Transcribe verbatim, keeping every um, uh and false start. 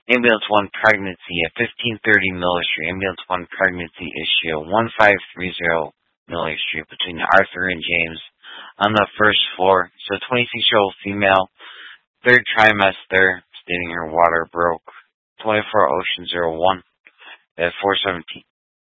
Ambulance one pregnancy at fifteen thirty Miller Street. Ambulance one pregnancy issue one five three zero Miller Street between Arthur and James on the first floor. So twenty-six-year-old female, third trimester, stating her water broke. twenty-four Ocean zero one at four seventeen.